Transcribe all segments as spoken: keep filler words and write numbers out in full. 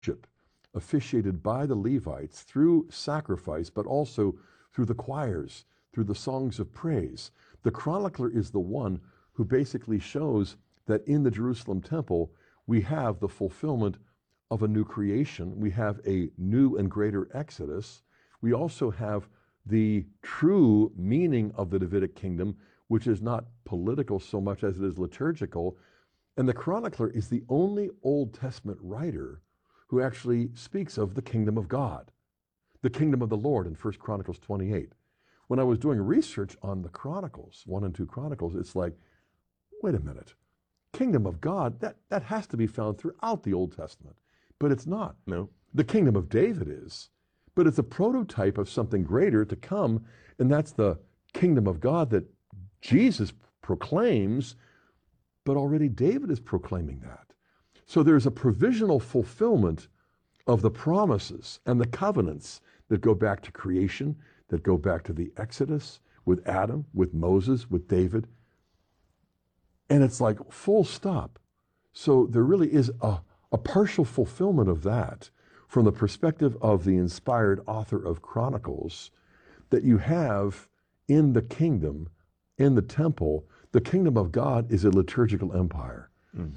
worship officiated by the Levites through sacrifice, but also through the choirs, through the songs of praise. The chronicler is the one who basically shows that in the Jerusalem temple, we have the fulfillment of a new creation. We have a new and greater Exodus. We also have the true meaning of the Davidic kingdom, which is not political so much as it is liturgical. And the chronicler is the only Old Testament writer who actually speaks of the kingdom of God, the kingdom of the Lord in First Chronicles twenty-eight. When I was doing research on the Chronicles, one and two Chronicles, it's like, wait a minute, kingdom of God, that, that has to be found throughout the Old Testament. But it's not. No. The kingdom of David is, but it's a prototype of something greater to come, and that's the kingdom of God that Jesus proclaims, but already David is proclaiming that. So there's a provisional fulfillment of the promises and the covenants that go back to creation, that go back to the Exodus with Adam, with Moses, with David. And it's like full stop. So there really is a, a partial fulfillment of that from the perspective of the inspired author of Chronicles that you have in the kingdom, in the temple. The kingdom of God is a liturgical empire. Mm.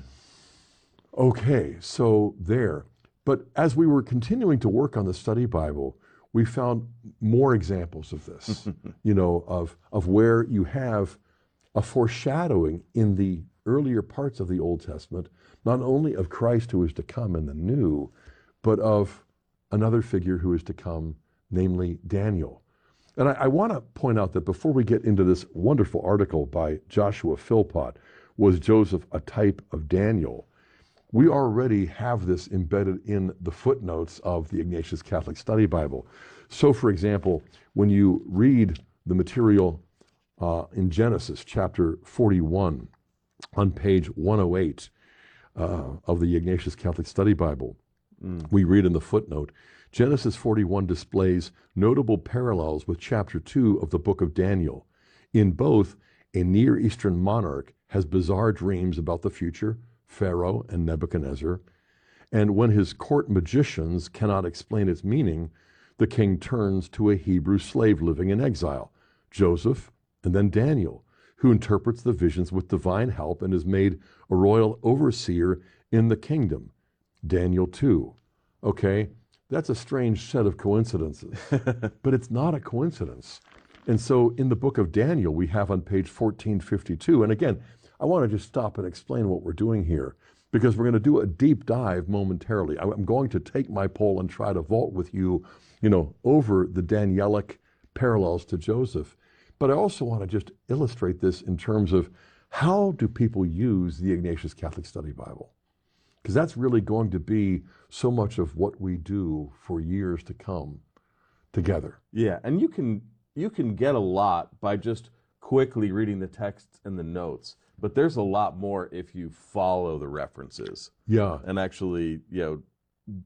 Okay, so there. But as we were continuing to work on the study Bible, we found more examples of this, you know, of, of where you have a foreshadowing in the earlier parts of the Old Testament, not only of Christ who is to come in the new, but of another figure who is to come, namely Daniel. And I, I want to point out that before we get into this wonderful article by Joshua Philpott, Was Joseph a Type of Daniel? We already have this embedded in the footnotes of the Ignatius Catholic Study Bible. So, for example, when you read the material uh, in Genesis chapter forty-one on page one oh eight uh, of the Ignatius Catholic Study Bible, mm. we read in the footnote, Genesis forty-one displays notable parallels with chapter two of the book of Daniel. In both, a Near Eastern monarch has bizarre dreams about the future, Pharaoh and Nebuchadnezzar, and when his court magicians cannot explain its meaning, the king turns to a Hebrew slave living in exile, Joseph, and then Daniel, who interprets the visions with divine help and is made a royal overseer in the kingdom, Daniel two. Okay, that's a strange set of coincidences, but it's not a coincidence. And so in the book of Daniel, we have on page fourteen fifty-two, and again, I want to just stop and explain what we're doing here, because we're going to do a deep dive momentarily. I'm going to take my pole and try to vault with you, you know, over the Danielic parallels to Joseph. But I also want to just illustrate this in terms of how do people use the Ignatius Catholic Study Bible? Because that's really going to be so much of what we do for years to come together. Yeah, and you can you can get a lot by just quickly reading the texts and the notes. But there's a lot more if you follow the references. Yeah. And actually, you know,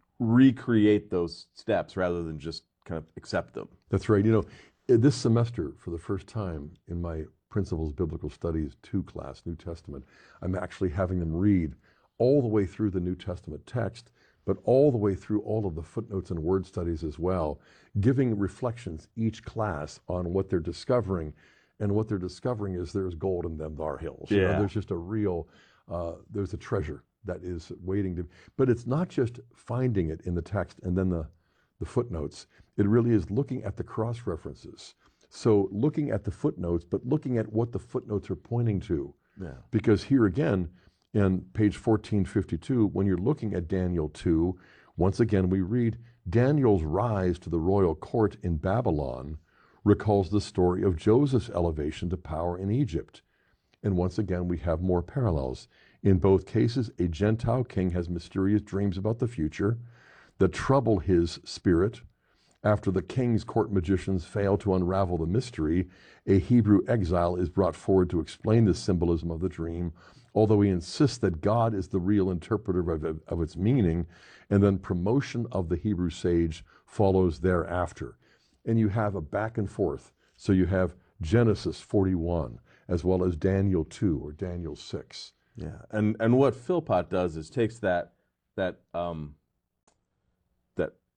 recreate those steps rather than just kind of accept them. That's right. You know, this semester, for the first time in my Principles Biblical Studies two class, New Testament, I'm actually having them read all the way through the New Testament text, but all the way through all of the footnotes and word studies as well, giving reflections each class on what they're discovering. And what they're discovering is there's gold in them thar hills. Yeah. You know, there's just a real, uh, there's a treasure that is waiting to, but it's not just finding it in the text and then the, the footnotes. It really is looking at the cross references. So looking at the footnotes, but looking at what the footnotes are pointing to. Yeah. Because here again, in page fourteen fifty-two, when you're looking at Daniel two, once again we read, Daniel's rise to the royal court in Babylon recalls the story of Joseph's elevation to power in Egypt. And once again, we have more parallels. In both cases, a Gentile king has mysterious dreams about the future that trouble his spirit. After the king's court magicians fail to unravel the mystery, a Hebrew exile is brought forward to explain the symbolism of the dream, although he insists that God is the real interpreter of, of, of its meaning, and then promotion of the Hebrew sage follows thereafter. And you have a back and forth. So you have Genesis forty-one as well as Daniel two or Daniel six. Yeah, and and what Philpott does is takes that that um,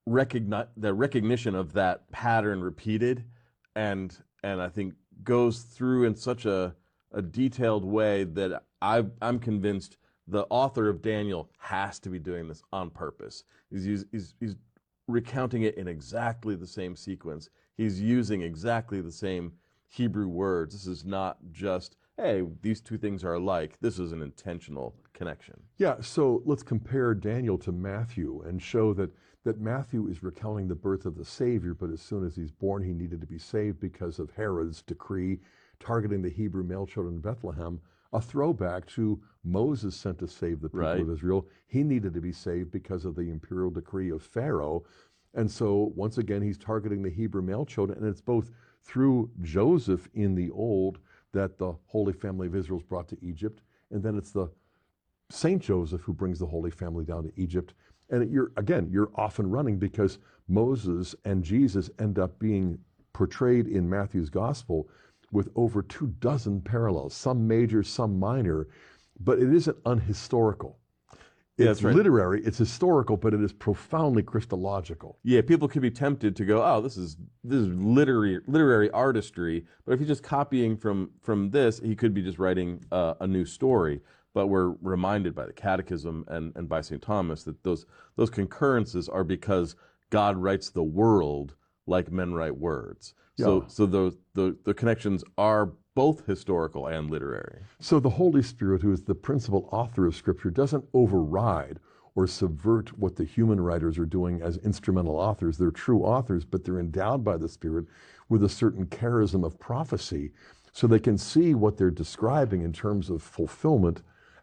recogni- the recognition of that pattern repeated, and and I think goes through in such a, a detailed way that I, I'm convinced the author of Daniel has to be doing this on purpose. He's, he's, he's recounting it in exactly the same sequence. He's using exactly the same Hebrew words. This is not just, hey, these two things are alike. This is an intentional connection. Yeah, so let's compare Daniel to Matthew and show that, that Matthew is recounting the birth of the Savior, but as soon as he's born, he needed to be saved because of Herod's decree targeting the Hebrew male children in Bethlehem, a throwback to Moses sent to save the people Right. of Israel. He needed to be saved because of the imperial decree of Pharaoh. And so once again, he's targeting the Hebrew male children, and it's both through Joseph in the Old that the Holy Family of Israel is brought to Egypt, and then it's the Saint Joseph who brings the Holy Family down to Egypt. And you're, again, you're off and running because Moses and Jesus end up being portrayed in Matthew's gospel with over two dozen parallels, some major, some minor, but it isn't unhistorical. Yeah, It's that's right. literary, it's historical, but it is profoundly Christological. Yeah, people could be tempted to go, "Oh, this is this is literary literary artistry." But if he's just copying from from this, he could be just writing uh, a new story. But we're reminded by the Catechism and, and by Saint Thomas that those those concurrences are because God writes the world like men write words. So Yeah. so those the the connections are both historical and literary. So the Holy Spirit, who is the principal author of Scripture, doesn't override or subvert what the human writers are doing as instrumental authors. They're true authors, but they're endowed by the Spirit with a certain charism of prophecy, so they can see what they're describing in terms of fulfillment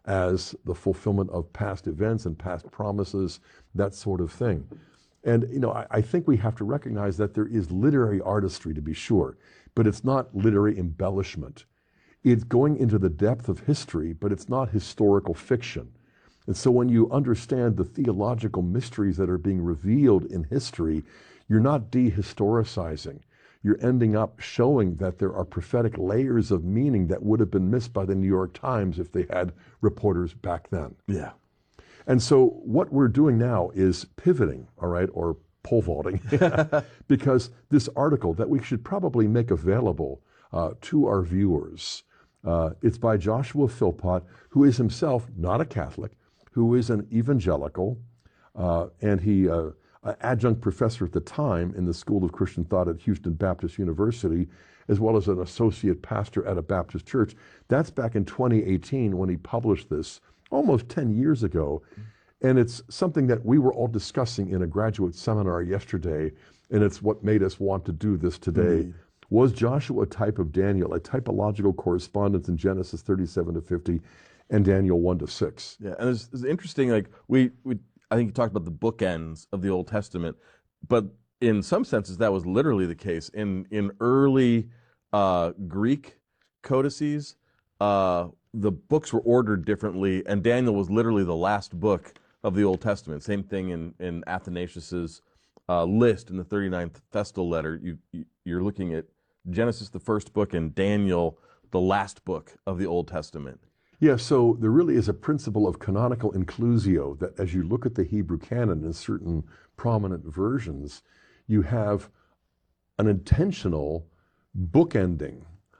as the fulfillment of past events and past promises, that sort of thing. And, you know, I, I think we have to recognize that there is literary artistry, to be sure, but it's not literary embellishment. It's going into the depth of history, but it's not historical fiction. And so when you understand the theological mysteries that are being revealed in history, you're not dehistoricizing. You're ending up showing that there are prophetic layers of meaning that would have been missed by the New York Times if they had reporters back then. Yeah. And so what we're doing now is pivoting, all right, or pole vaulting, because this article that we should probably make available uh, to our viewers, uh, it's by Joshua Philpott, who is himself not a Catholic, who is an evangelical, uh, and he uh, an adjunct professor at the time in the School of Christian Thought at Houston Baptist University, as well as an associate pastor at a Baptist church. That's back in twenty eighteen when he published this, almost ten years ago. And it's something that we were all discussing in a graduate seminar yesterday, and it's what made us want to do this today. Indeed. Was Joshua a type of Daniel, a typological correspondence in Genesis thirty-seven to fifty and Daniel one to six? Yeah, and it's, it's interesting. Like we, we, I think you talked about the bookends of the Old Testament, but in some senses that was literally the case. In in early uh, Greek codices, uh, the books were ordered differently, and Daniel was literally the last book of the Old Testament. Same thing in in Athanasius's uh, list in the thirty-ninth Festal letter. You, you you're looking at Genesis, the first book, and Daniel, the last book of the Old Testament. Yeah, so there really is a principle of canonical inclusio that as you look at the Hebrew canon in certain prominent versions, you have an intentional bookending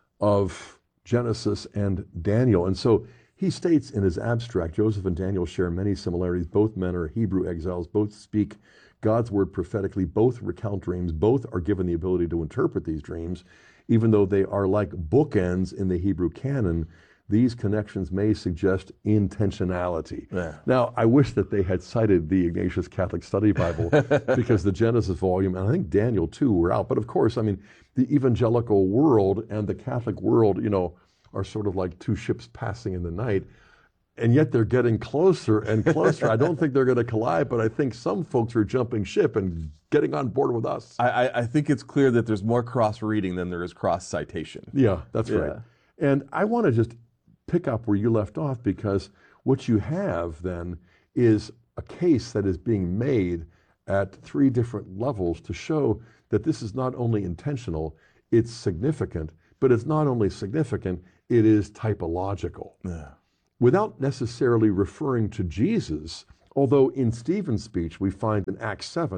of Genesis and Daniel. And so he states in his abstract, Joseph and Daniel share many similarities. Both men are Hebrew exiles. Both speak God's word prophetically. Both recount dreams. Both are given the ability to interpret these dreams. Even though they are like bookends in the Hebrew canon, these connections may suggest intentionality. Yeah. Now, I wish that they had cited the Ignatius Catholic Study Bible because the Genesis volume, and I think Daniel too, were out. But of course, I mean, the evangelical world and the Catholic world, you know, are sort of like two ships passing in the night. And yet they're getting closer and closer. I don't think they're going to collide, but I think some folks are jumping ship and getting on board with us. I, I, I think it's clear that there's more cross-reading than there is cross-citation. Yeah, that's Yeah. right. And I want to just pick up where you left off, because what you have then is a case that is being made at three different levels to show that this is not only intentional, it's significant, but it's not only significant, it is typological. Yeah. Without necessarily referring to Jesus, although in Stephen's speech we find in Acts seven,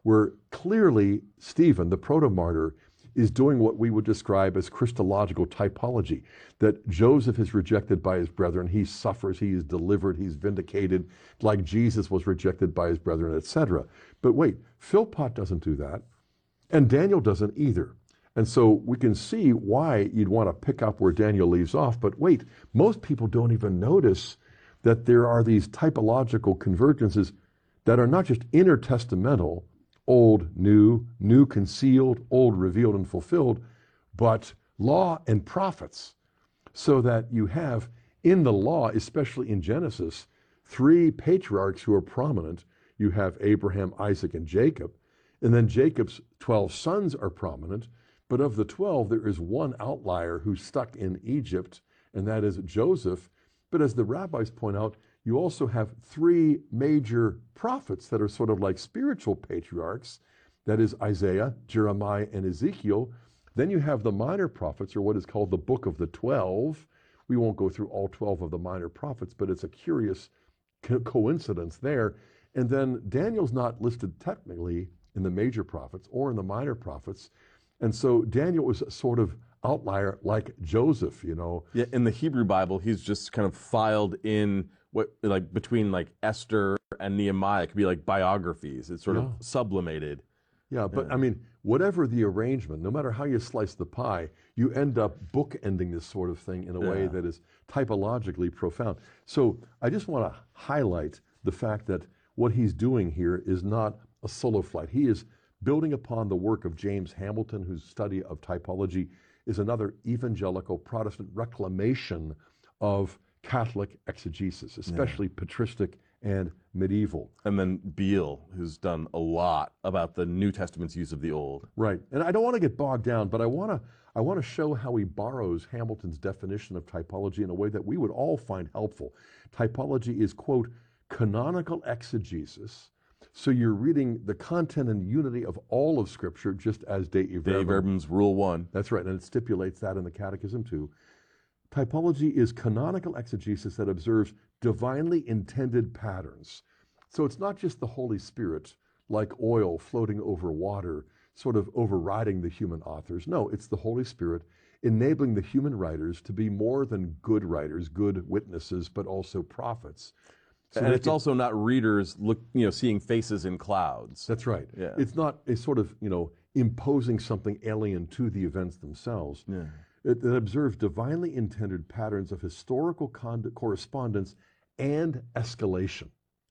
where clearly Stephen, the proto-martyr, is doing what we would describe as Christological typology, that Joseph is rejected by his brethren, he suffers, he is delivered, he's vindicated, like Jesus was rejected by his brethren, et cetera. But wait, Philpot doesn't do that, and Daniel doesn't either. And so we can see why you'd want to pick up where Daniel leaves off, but wait, most people don't even notice that there are these typological convergences that are not just intertestamental, old, new, new concealed, old revealed and fulfilled, but law and prophets. So that you have in the law, especially in Genesis, three patriarchs who are prominent. You have Abraham, Isaac, and Jacob. And then Jacob's twelve sons are prominent. But of the twelve, there is one outlier who's stuck in Egypt, and that is Joseph. But as the rabbis point out, you also have three major prophets that are sort of like spiritual patriarchs. That is Isaiah, Jeremiah, and Ezekiel. Then you have the minor prophets, or what is called the Book of the Twelve. We won't go through all twelve of the minor prophets, but it's a curious co- coincidence there. And then Daniel's not listed technically in the major prophets or in the minor prophets. And so Daniel was a sort of outlier like Joseph, you know. Yeah, in the Hebrew Bible, he's just kind of filed in what, like between like Esther and Nehemiah. It could be like biographies. It's sort Yeah. of sublimated. Yeah, but Yeah. I mean, whatever the arrangement, no matter how you slice the pie, you end up bookending this sort of thing in a way Yeah. that is typologically profound. So I just want to highlight the fact that what he's doing here is not a solo flight. He is building upon the work of James Hamilton, whose study of typology is another evangelical Protestant reclamation of Catholic exegesis, especially patristic and medieval. And then Beale, who's done a lot about the New Testament's use of the Old. Right. And I don't want to get bogged down, but I want to I want to show how he borrows Hamilton's definition of typology in a way that we would all find helpful. Typology is, quote, canonical exegesis. So you're reading the content and unity of all of Scripture, just as Dei Dei Verbum. Verbum's Rule One. That's right, and it stipulates that in the Catechism too. Typology is canonical exegesis that observes divinely intended patterns. So it's not just the Holy Spirit, like oil floating over water, sort of overriding the human authors. No, it's the Holy Spirit enabling the human writers to be more than good writers, good witnesses, but also prophets. So and they it's can- also not readers look, you know, seeing faces in clouds. That's right. Yeah. It's not a sort of, you know, imposing something alien to the events themselves. Yeah. It, it observes divinely intended patterns of historical con- correspondence and escalation.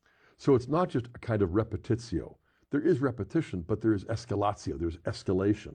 So it's not just a kind of repetitio. There is repetition, but there is escalatio, there's escalation.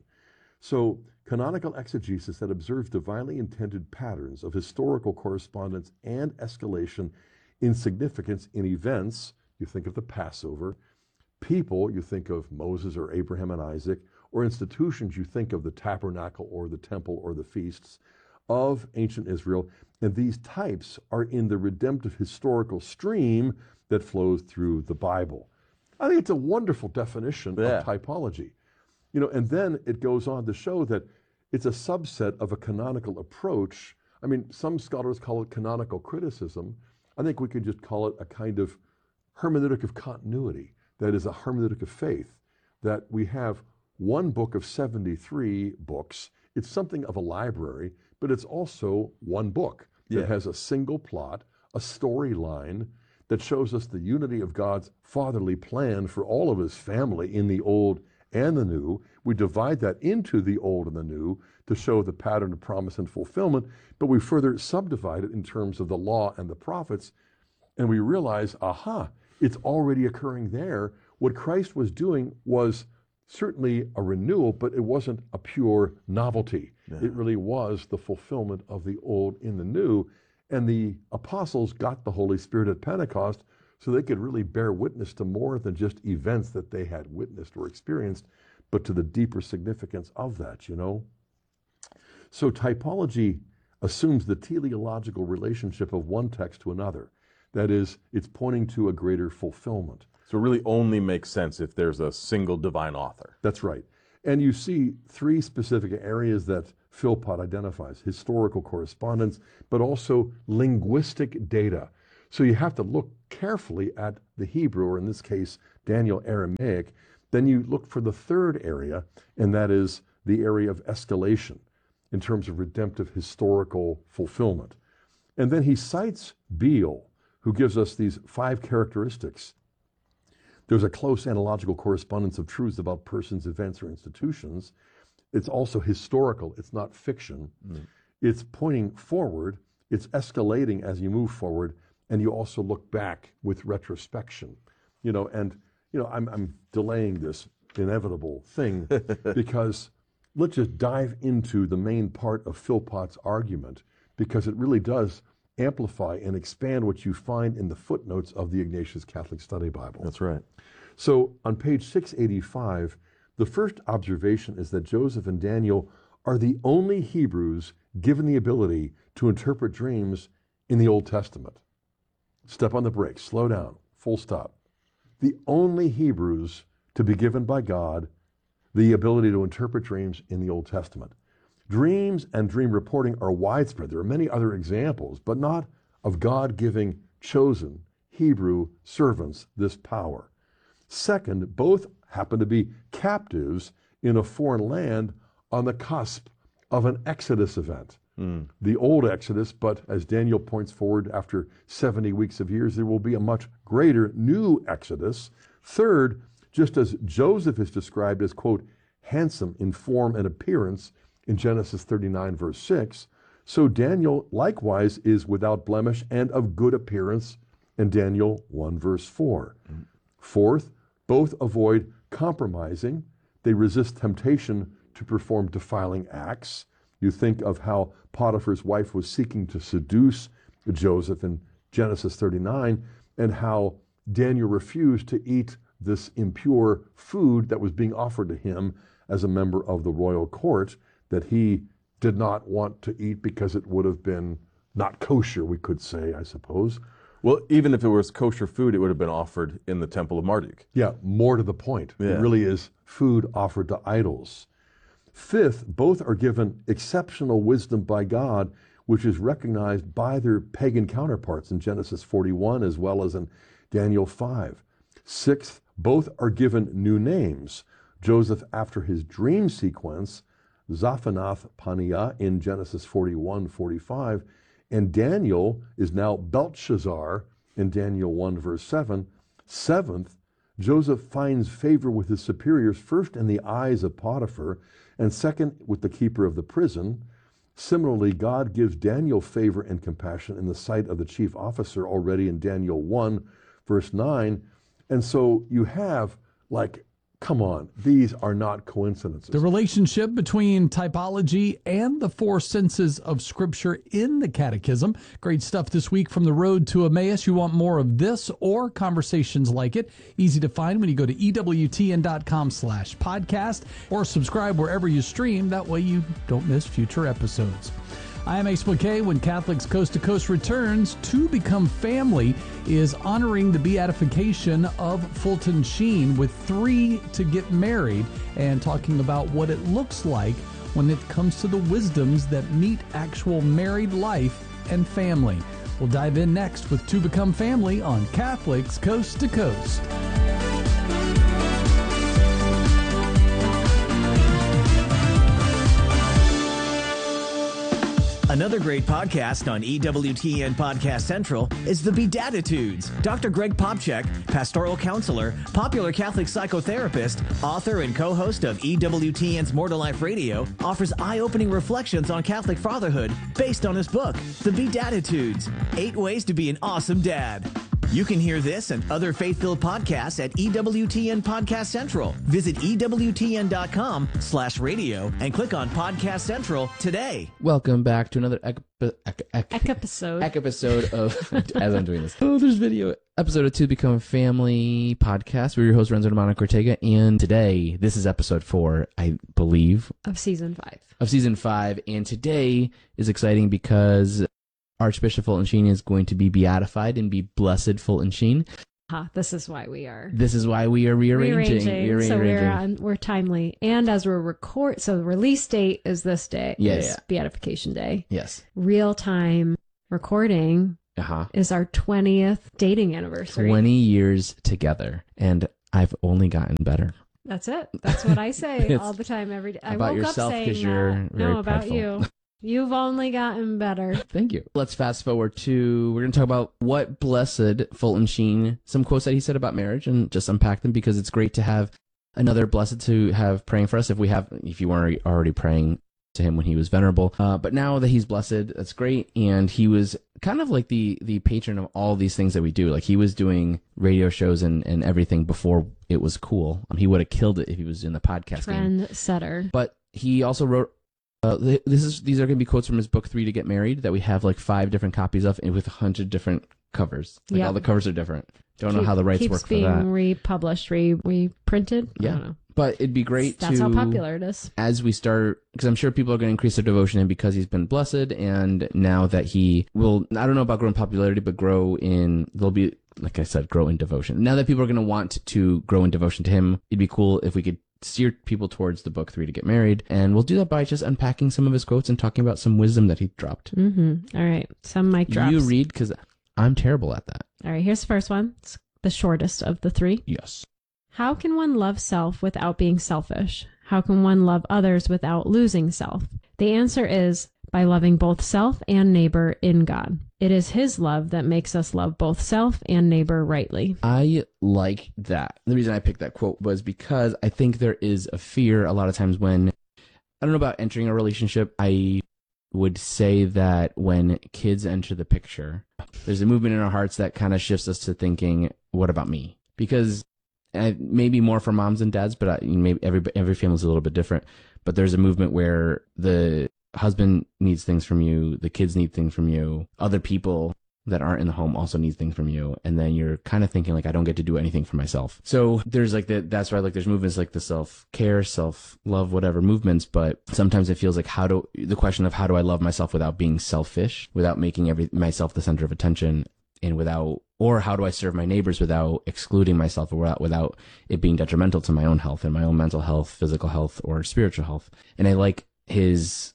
So canonical exegesis that observes divinely intended patterns of historical correspondence and escalation in significance in events. You think of the Passover. People, you think of Moses or Abraham and Isaac, or institutions, you think of the tabernacle or the temple or the feasts of ancient Israel. And these types are in the redemptive historical stream that flows through the Bible. I think it's a wonderful definition Yeah. of typology. You know, and then it goes on to show that it's a subset of a canonical approach. I mean, some scholars call it canonical criticism. I think we could just call it a kind of hermeneutic of continuity. That is a hermeneutic of faith, that we have one book of seventy-three books. It's something of a library, but it's also one book that Yeah. has a single plot, a storyline that shows us the unity of God's fatherly plan for all of his family in the Old and the New. We divide that into the Old and the New to show the pattern of promise and fulfillment, but we further subdivide it in terms of the law and the prophets, and we realize, aha, it's already occurring there. What Christ was doing was certainly a renewal, but it wasn't a pure novelty. Yeah. It really was the fulfillment of the Old in the New. And the apostles got the Holy Spirit at Pentecost so they could really bear witness to more than just events that they had witnessed or experienced, but to the deeper significance of that, you know? So typology assumes the teleological relationship of one text to another. That is, it's pointing to a greater fulfillment. So it really only makes sense if there's a single divine author. That's right. And you see three specific areas that Philpot identifies: historical correspondence, but also linguistic data. So you have to look carefully at the Hebrew, or in this case, Daniel Aramaic, Then you look for the third area, and that is the area of escalation in terms of redemptive historical fulfillment. And then he cites Beale, who gives us these five characteristics. There's a close analogical correspondence of truths about persons, events, or institutions. It's also historical. It's not fiction. Mm. It's pointing forward. It's escalating as you move forward, and you also look back with retrospection. You know, and you know, I'm I'm delaying this inevitable thing because let's just dive into the main part of Philpott's argument, because it really does amplify and expand what you find in the footnotes of the Ignatius Catholic Study Bible. That's right. So on page six eighty-five, the first observation is that Joseph and Daniel are the only Hebrews given the ability to interpret dreams in the Old Testament. Step on the brakes, slow down, full stop. The only Hebrews to be given by God the ability to interpret dreams in the Old Testament. Dreams and dream reporting are widespread. There are many other examples, but not of God giving chosen Hebrew servants this power. Second, both happen to be captives in a foreign land on the cusp of an Exodus event. Mm. The old Exodus, but as Daniel points forward, after seventy weeks of years, there will be a much greater new Exodus. Third, just as Joseph is described as, quote, handsome in form and appearance in Genesis thirty-nine, verse six, so Daniel likewise is without blemish and of good appearance in Daniel one, verse four. Mm. Fourth, both avoid compromising. They resist temptation to perform defiling acts. You think of how Potiphar's wife was seeking to seduce Joseph in Genesis thirty-nine, and how Daniel refused to eat this impure food that was being offered to him as a member of the royal court that he did not want to eat because it would have been not kosher, we could say, I suppose. Well, even if it was kosher food, it would have been offered in the temple of Marduk. Yeah, more to the point. Yeah. It really is food offered to idols. Fifth, both are given exceptional wisdom by God, which is recognized by their pagan counterparts in Genesis forty-one as well as in Daniel five. Sixth, both are given new names. Joseph, after his dream sequence, Zaphanath Paneah in Genesis forty-one, forty-five, and Daniel is now Belshazzar in Daniel one, verse seven. Seventh, Joseph finds favor with his superiors, first in the eyes of Potiphar, and second with the keeper of the prison. Similarly, God gives Daniel favor and compassion in the sight of the chief officer already in Daniel one, verse nine. And so you have, like, come on, these are not coincidences. The relationship between typology and the four senses of Scripture in the Catechism. Great stuff this week from The Road to Emmaus. You want more of this or conversations like it? Easy to find when you go to ewtn.com slash podcast or subscribe wherever you stream. That way you don't miss future episodes. I am Ace McKay. When Catholics Coast to Coast returns, To Become Family is honoring the beatification of Fulton Sheen with three to get married and talking about what it looks like when it comes to the wisdoms that meet actual married life and family. We'll dive in next with To Become Family on Catholics Coast to Coast. Another great podcast on E W T N Podcast Central is The Beatitudes. Doctor Greg Popchak, pastoral counselor, popular Catholic psychotherapist, author and co-host of E W T N's More to Life Radio, offers eye-opening reflections on Catholic fatherhood based on his book, The Beatitudes, Eight Ways to Be an Awesome Dad. You can hear this and other faith-filled podcasts at E W T N Podcast Central. Visit ewtn.com slash radio and click on Podcast Central today. Welcome back to another ec- ec- ec- episode episode of, as I'm doing this, oh, there's video, episode of To Become Family podcast. We're your host, Renzo and Monica Ortega, and today, this is episode four, I believe. Of season five. Of season five, and today is exciting because Archbishop Fulton Sheen is going to be beatified and be Blessed Fulton Sheen. Huh, this is why we are. This is why we are rearranging. rearranging. rearranging. So we're on, we're timely, and as we're record, so the release date is this day. Yeah, is yeah. Beatification Day. Yes. Real time recording Uh-huh. is our twentieth dating anniversary. Twenty years together, and I've only gotten better. That's it. That's what I say It's all the time, every day. I about woke yourself up 'cause saying you're that. very No, about prideful. you. You've only gotten better. Thank you. Let's fast forward to, we're going to talk about what blessed Fulton Sheen, some quotes that he said about marriage, and just unpack them, because it's great to have another blessed to have praying for us if we have, if you weren't already praying to him when he was venerable. Uh, but now that he's blessed, that's great. And he was kind of like the the patron of all these things that we do. Like, he was doing radio shows and, and everything before it was cool. Um, he would have killed it if he was in the podcast game. Trend setter. But he also wrote, uh, th- this is these are going to be quotes from his book, Three to Get Married, that we have like five different copies of, and with a hundred different covers. Like, Yep. all the covers are different. Don't know Keep- how the rights keeps work for being that. republished, re reprinted. I Yeah. don't know. But it'd be great That's to, how popular it is. as we start, because I'm sure people are going to increase their devotion to him because he's been blessed, and now that he will, I don't know about grow in popularity, but grow in, there'll be, like I said, grow in devotion. Now that people are going to want to grow in devotion to him, it'd be cool if we could steer people towards the book Three to Get Married, and we'll do that by just unpacking some of his quotes and talking about some wisdom that he dropped. Mm-hmm. All right. Some mic drops. You read, because I'm terrible at that. All right. Here's the first one. It's the shortest of the three. Yes. How can one love self without being selfish? How can one love others without losing self? The answer is by loving both self and neighbor in God. It is His love that makes us love both self and neighbor rightly. I like that. The reason I picked that quote was because I think there is a fear a lot of times when, I don't know about entering a relationship, I would say that when kids enter the picture, there's a movement in our hearts that kind of shifts us to thinking, what about me? Because uh, maybe more for moms and dads, but I, maybe every every family's a little bit different. But there's a movement where the husband needs things from you, the kids need things from you, other people that aren't in the home also need things from you, and then you're kind of thinking like, I don't get to do anything for myself. So there's like the, that's why like there's movements like the self-care, self-love, whatever movements, but sometimes it feels like how do, the question of how do I love myself without being selfish, without making every myself the center of attention, and without, or how do I serve my neighbors without excluding myself, or without, without it being detrimental to my own health and my own mental health, physical health, or spiritual health. And I like his,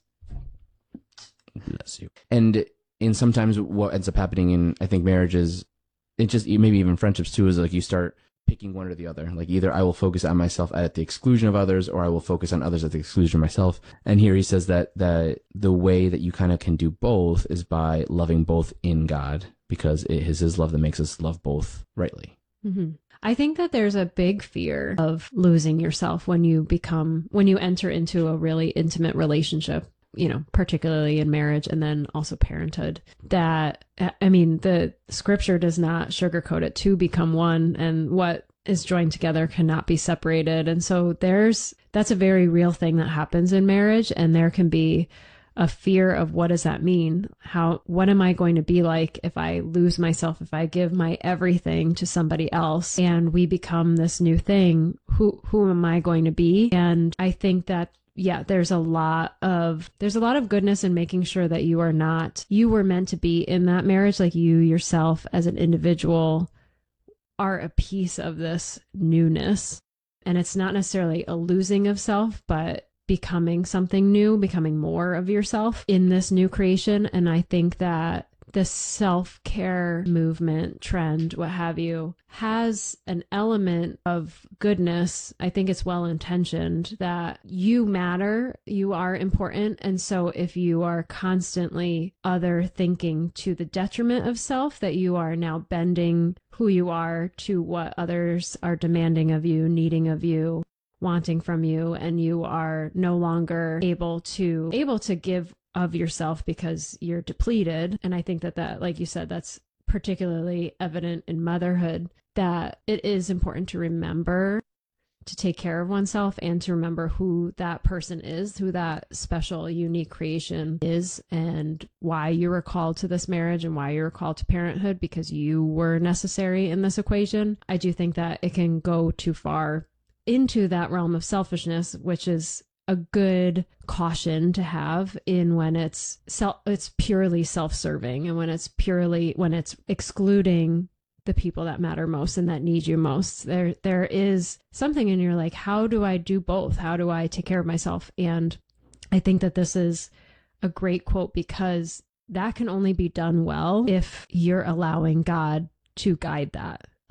bless you. And And sometimes what ends up happening in, I think, marriages, it just, maybe even friendships too, is like you start picking one or the other. Like either I will focus on myself at the exclusion of others, or I will focus on others at the exclusion of myself. And here he says that, that the way that you kind of can do both is by loving both in God, because it is His love that makes us love both rightly. Mm-hmm. I think that there's a big fear of losing yourself when you become, when you enter into a really intimate relationship, you know, particularly in marriage and then also parenthood, that, I mean, the scripture does not sugarcoat it. Two become one, and what is joined together cannot be separated. And so there's, that's a very real thing that happens in marriage. And there can be a fear of what does that mean? How, what am I going to be like if I lose myself, if I give my everything to somebody else and we become this new thing? Who, who am I going to be? And I think that yeah, there's a lot of, there's a lot of goodness in making sure that you are not, you were meant to be in that marriage. Like you yourself as an individual are a piece of this newness. And it's not necessarily a losing of self, but becoming something new, becoming more of yourself in this new creation. And I think that the self-care movement, trend, what have you, has an element of goodness. I think it's well-intentioned that you matter, you are important. And so if you are constantly other thinking to the detriment of self, that you are now bending who you are to what others are demanding of you, needing of you, wanting from you, and you are no longer able to able to give of yourself because you're depleted. And I think that that, like you said, that's particularly evident in motherhood, that it is important to remember to take care of oneself and to remember who that person is, who that special, unique creation is, and why you were called to this marriage and why you were called to parenthood, because you were necessary in this equation. I do think that it can go too far into that realm of selfishness, which is a good caution to have in when it's self, it's purely self-serving, and when it's purely, when it's excluding the people that matter most and that need you most. There, there is something in your like, how do I do both? How do I take care of myself? And I think that this is a great quote, because that can only be done well if you're allowing God to guide that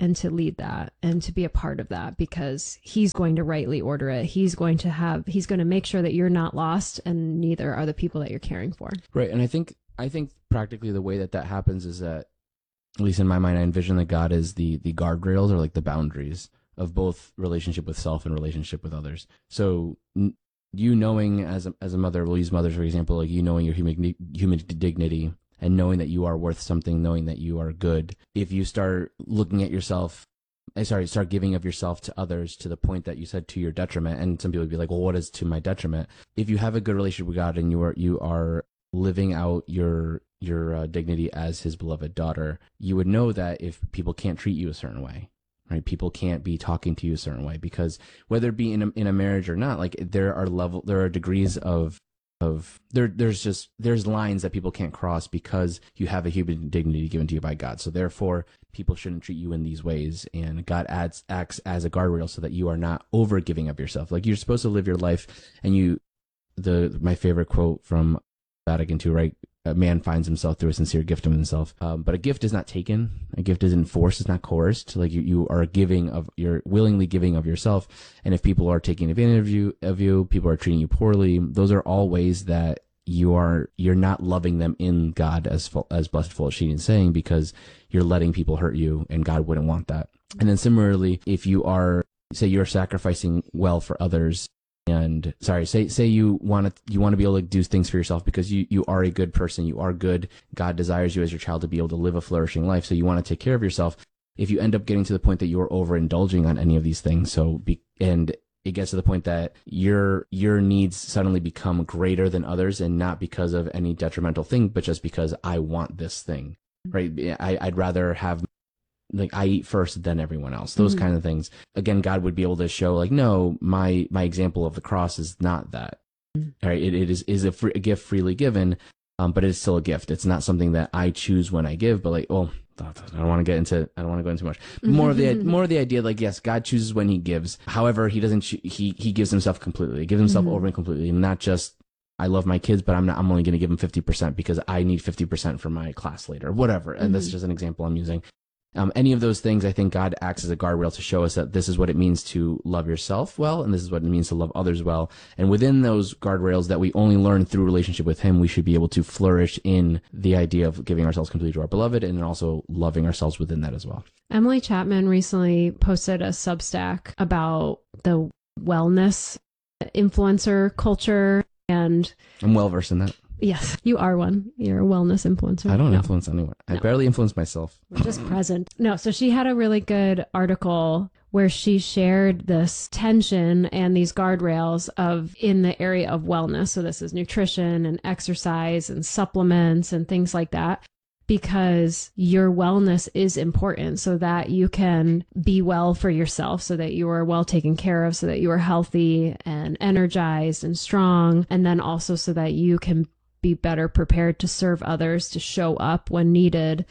and to lead that and to be a part of that, because he's going to rightly order it. He's going to have, he's going to make sure that you're not lost, and neither are the people that you're caring for. Right. And I think, I think practically the way that that happens is that, at least in my mind, I envision that God is the, the guardrails, or like the boundaries of both relationship with self and relationship with others. So n- you knowing as a, as a mother, we'll use mothers for example, like you knowing your human, human dignity, and knowing that you are worth something, knowing that you are good. If you start looking at yourself, sorry, start giving of yourself to others to the point that you said to your detriment, and some people would be like, well, what is to my detriment? If you have a good relationship with God and you are, you are living out your, your uh, dignity as his beloved daughter, you would know that if people can't treat you a certain way, right? People can't be talking to you a certain way, because whether it be in a, in a marriage or not, like there are level, there are degrees of Of there, there's just there's lines that people can't cross because you have a human dignity given to you by God. So therefore, people shouldn't treat you in these ways, and God adds acts as a guardrail so that you are not over giving of yourself. Like you're supposed to live your life, and you, the my favorite quote from Vatican two, right? A man finds himself through a sincere gift of himself. Um, but a gift is not taken. A gift is enforced. It's not coerced. Like you, you are giving of, you're willingly giving of yourself. And if people are taking advantage of you, of you, people are treating you poorly, those are all ways that you are, you're not loving them in God, as, as Blessed Fulasheen is saying, because you're letting people hurt you, and God wouldn't want that. And then similarly, if you are, say you're sacrificing well for others, and sorry, say say you want to you want to be able to do things for yourself because you, you are a good person, you are good. God desires you as your child to be able to live a flourishing life, so you want to take care of yourself. If you end up getting to the point that you're overindulging on any of these things, so be, and it gets to the point that your your needs suddenly become greater than others, and not because of any detrimental thing, but just because I want this thing, right? I, I'd rather have, like, I eat first than everyone else, those mm-hmm. kind of things. Again, God would be able to show, like, no, my my example of the cross is not that. Mm-hmm. Right? It, it is is a, free, a gift freely given, um, but it's still a gift. It's not something that I choose when I give. But like, well, I don't want to get into. I don't want to go into much. Mm-hmm. More of the more of the idea, like, yes, God chooses when He gives. However, He doesn't. Cho- he He gives Himself completely. He gives Himself mm-hmm. over and completely, and not just, I love my kids, but I'm not. I'm only going to give them fifty percent because I need fifty percent for my class later, whatever. And mm-hmm. that's just an example I'm using. Um, any of those things, I think God acts as a guardrail to show us that this is what it means to love yourself well, and this is what it means to love others well. And within those guardrails that we only learn through relationship with Him, we should be able to flourish in the idea of giving ourselves completely to our beloved, and also loving ourselves within that as well. Emily Chapman recently posted a Substack about the wellness influencer culture, and I'm well versed in that. Yes, you are one. You're a wellness influencer. I don't no. influence anyone. I no. barely influence myself. We're just present. No, so she had a really good article where she shared this tension and these guardrails of in the area of wellness. So this is nutrition and exercise and supplements and things like that, because your wellness is important so that you can be well for yourself, so that you are well taken care of, so that you are healthy and energized and strong, and then also so that you can be better prepared to serve others, to show up when needed.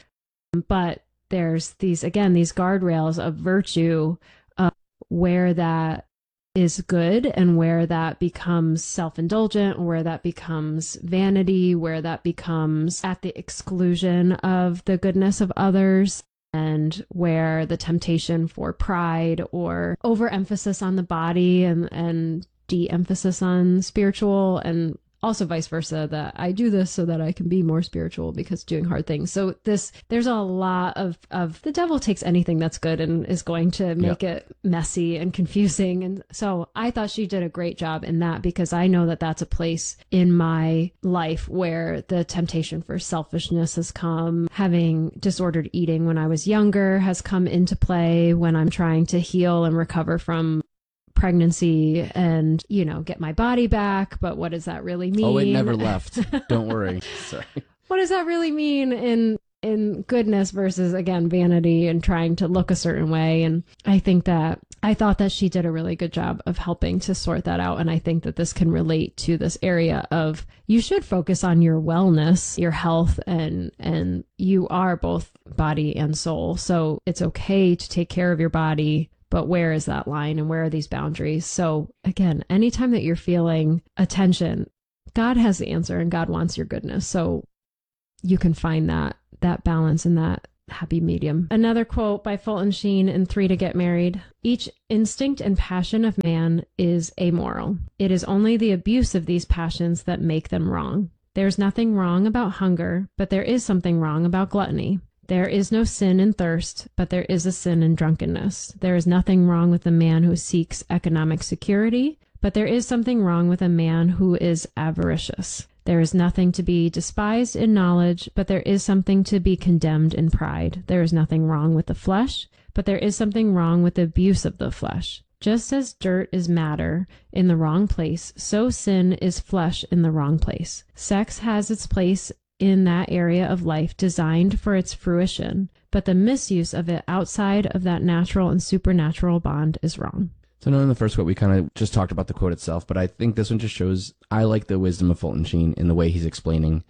But there's these, again, these guardrails of virtue, of where that is good and where that becomes self-indulgent, where that becomes vanity, where that becomes at the exclusion of the goodness of others, and where the temptation for pride or overemphasis on the body and, and de-emphasis on spiritual, and also vice versa, that I do this so that I can be more spiritual because doing hard things. So this, there's a lot of, of the devil takes anything that's good and is going to make yep. it messy and confusing. And so I thought she did a great job in that, because I know that that's a place in my life where the temptation for selfishness has come. Having disordered eating when I was younger has come into play when I'm trying to heal and recover from pregnancy and, you know, get my body back. But what does that really mean? Oh, it never left. Don't worry. Sorry. What does that really mean in in goodness versus, again, vanity and trying to look a certain way? And I think that I thought that she did a really good job of helping to sort that out. And I think that this can relate to this area of, you should focus on your wellness, your health, and and you are both body and soul. So it's okay to take care of your body. But where is that line and where are these boundaries? So again, anytime that you're feeling a tension, God has the answer and God wants your goodness. So you can find that that balance and that happy medium. Another quote by Fulton Sheen in Three to Get Married. Each instinct and passion of man is amoral. It is only the abuse of these passions that make them wrong. There is nothing wrong about hunger, but there is something wrong about gluttony. There is no sin in thirst, but there is a sin in drunkenness. There is nothing wrong with a man who seeks economic security, but there is something wrong with a man who is avaricious. There is nothing to be despised in knowledge, but there is something to be condemned in pride. There is nothing wrong with the flesh, but there is something wrong with the abuse of the flesh. Just as dirt is matter in the wrong place, so sin is flesh in the wrong place. Sex has its place in that area of life designed for its fruition, but the misuse of it outside of that natural and supernatural bond is wrong. So I know in the first quote we kind of just talked about the quote itself, but I think this one just shows, I like the wisdom of Fulton Sheen in the way he's explaining,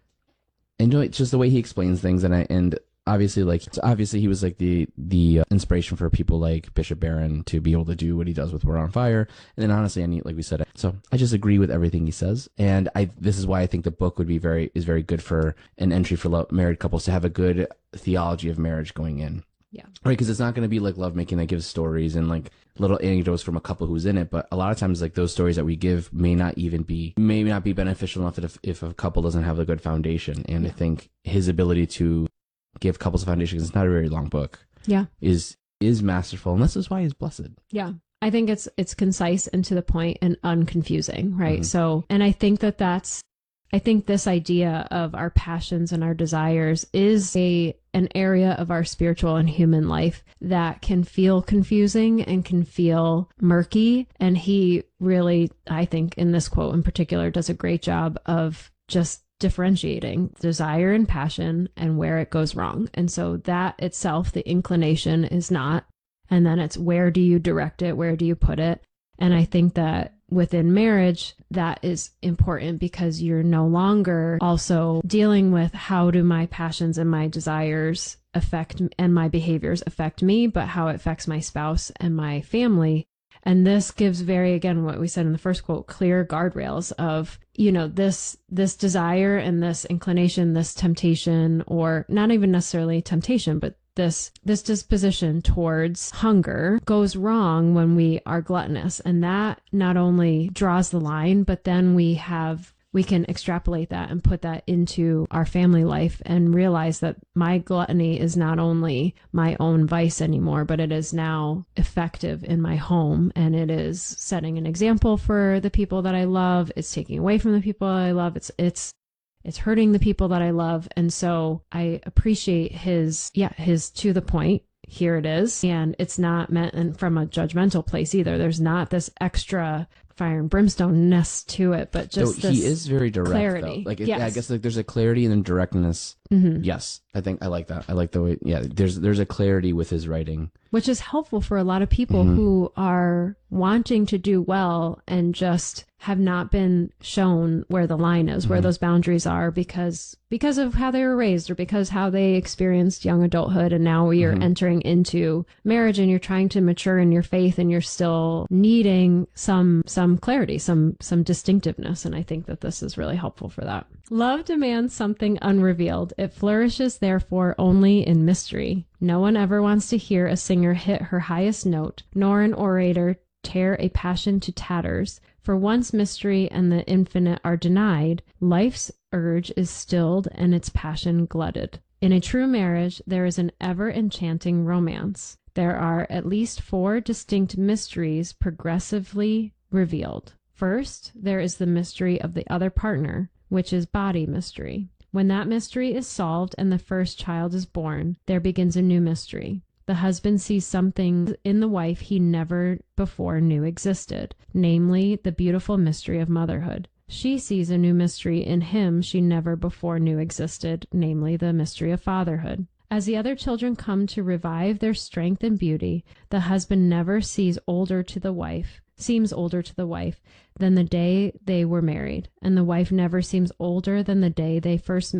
and it's just the way he explains things, and I, and obviously, like, obviously he was like the, the uh, inspiration for people like Bishop Barron to be able to do what he does with We're on Fire, and then honestly, I need, like we said, so I just agree with everything he says, and I, this is why I think the book would be very, is very good for an entry for lo- married couples to have a good theology of marriage going in. Yeah. Right, because it's not going to be like lovemaking that gives stories and like little anecdotes from a couple who's in it, but a lot of times like those stories that we give may not even be, may not be beneficial enough if, if a couple doesn't have a good foundation. And yeah. I think his ability to give couples a foundation, because it's not a very long book, yeah, is is masterful, and this is why he's blessed. Yeah. I think it's it's concise and to the point and unconfusing, right? Mm-hmm. So, and I think that that's, I think this idea of our passions and our desires is a an area of our spiritual and human life that can feel confusing and can feel murky. And he really, I think in this quote in particular, does a great job of just differentiating desire and passion and where it goes wrong. And so that itself, the inclination is not, and then it's where do you direct it? Where do you put it? And I think that within marriage, that is important because you're no longer also dealing with how do my passions and my desires affect and my behaviors affect me, but how it affects my spouse and my family. And this gives very, again, what we said in the first quote, clear guardrails of, you know, this, this desire and this inclination, this temptation, or not even necessarily temptation, but this, this disposition towards hunger goes wrong when we are gluttonous. And that not only draws the line, but then we have, we can extrapolate that and put that into our family life and realize that my gluttony is not only my own vice anymore, but it is now effective in my home, and it is setting an example for the people that I love. It's taking away from the people I love. It's, it's, it's hurting the people that I love. And so I appreciate his, yeah, his to the point. Here it is. And it's not meant from a judgmental place either. There's not this extra fire and brimstone-ness to it, but just so this he is very direct, clarity. Though. Like, it, yes. yeah, I guess like there's a clarity and then directness. Mm-hmm. Yes, I think I like that. I like the way. Yeah, there's there's a clarity with his writing, which is helpful for a lot of people mm-hmm. who are wanting to do well and just have not been shown where the line is, mm-hmm. where those boundaries are, because because of how they were raised or because how they experienced young adulthood, and now you're mm-hmm. entering into marriage and you're trying to mature in your faith and you're still needing some some clarity, some some distinctiveness, and I think that this is really helpful for that. Love demands something unrevealed. It flourishes, therefore, only in mystery. No one ever wants to hear a singer hit her highest note, nor an orator tear a passion to tatters. For once mystery and the infinite are denied, life's urge is stilled and its passion glutted. In a true marriage, there is an ever-enchanting romance. There are at least four distinct mysteries progressively revealed. First, there is the mystery of the other partner, which is body mystery. When that mystery is solved and the first child is born, there begins a new mystery. The husband sees something in the wife he never before knew existed, namely the beautiful mystery of motherhood. She sees a new mystery in him she never before knew existed, namely the mystery of fatherhood. As the other children come to revive their strength and beauty, the husband never sees older to the wife, seems older to the wife than the day they were married, and the wife never seems older than the day they first met,